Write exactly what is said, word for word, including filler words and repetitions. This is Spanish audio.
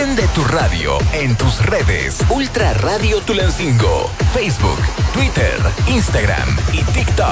Enciende tu radio en tus redes. Ultra Radio Tulancingo. Facebook, Twitter, Instagram y TikTok.